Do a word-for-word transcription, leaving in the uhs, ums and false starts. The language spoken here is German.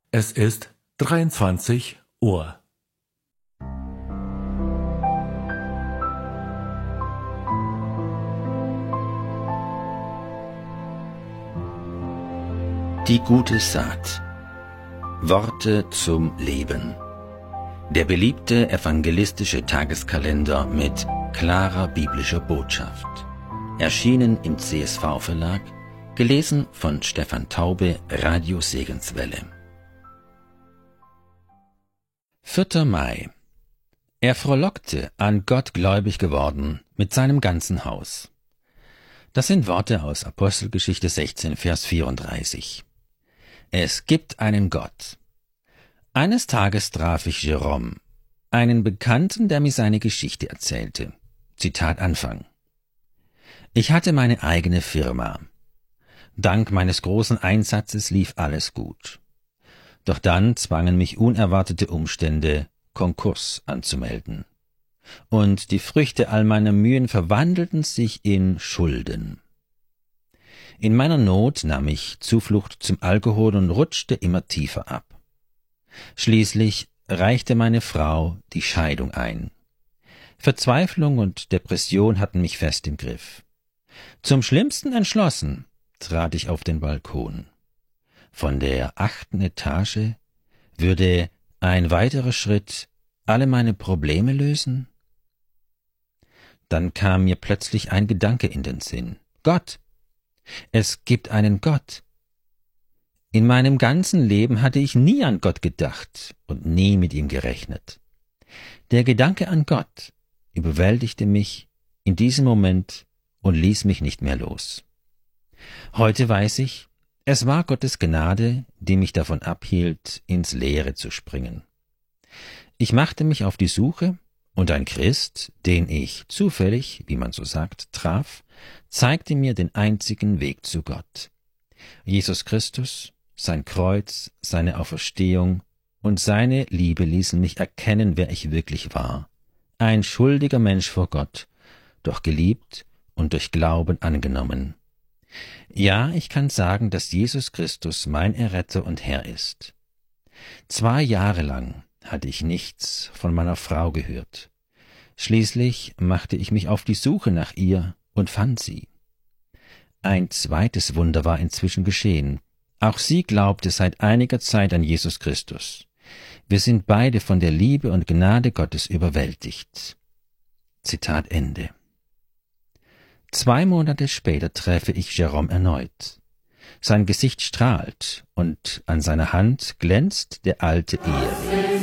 Es ist dreiundzwanzig Uhr. Die gute Saat. Worte zum Leben. Der beliebte evangelistische Tageskalender mit klarer biblischer Botschaft. Erschienen im C S V-Verlag, gelesen von Stefan Taube, Radio Segenswelle. vierter Mai. Er frohlockte, an Gott gläubig geworden, mit seinem ganzen Haus. Das sind Worte aus Apostelgeschichte sechzehn, Vers vierunddreißig. Es gibt einen Gott. Eines Tages traf ich Jerome, einen Bekannten, der mir seine Geschichte erzählte. Zitat Anfang. Ich hatte meine eigene Firma. Dank meines großen Einsatzes lief alles gut. Doch dann zwangen mich unerwartete Umstände, Konkurs anzumelden. Und die Früchte all meiner Mühen verwandelten sich in Schulden. In meiner Not nahm ich Zuflucht zum Alkohol und rutschte immer tiefer ab. Schließlich reichte meine Frau die Scheidung ein. Verzweiflung und Depression hatten mich fest im Griff. Zum Schlimmsten entschlossen trat ich auf den Balkon. Von der achten Etage würde ein weiterer Schritt alle meine Probleme lösen? Dann kam mir plötzlich ein Gedanke in den Sinn. Gott! Es gibt einen Gott. In meinem ganzen Leben hatte ich nie an Gott gedacht und nie mit ihm gerechnet. Der Gedanke an Gott überwältigte mich in diesem Moment und ließ mich nicht mehr los. Heute weiß ich, es war Gottes Gnade, die mich davon abhielt, ins Leere zu springen. Ich machte mich auf die Suche, und ein Christ, den ich zufällig, wie man so sagt, traf, zeigte mir den einzigen Weg zu Gott. Jesus Christus, sein Kreuz, seine Auferstehung und seine Liebe ließen mich erkennen, wer ich wirklich war. Ein schuldiger Mensch vor Gott, doch geliebt und durch Glauben angenommen. Ja, ich kann sagen, dass Jesus Christus mein Erretter und Herr ist. Zwei Jahre lang hatte ich nichts von meiner Frau gehört. Schließlich machte ich mich auf die Suche nach ihr und fand sie. Ein zweites Wunder war inzwischen geschehen. Auch sie glaubte seit einiger Zeit an Jesus Christus. Wir sind beide von der Liebe und Gnade Gottes überwältigt. Zitat Ende. Zwei Monate später treffe ich Jerome erneut. Sein Gesicht strahlt und an seiner Hand glänzt der alte Ehering.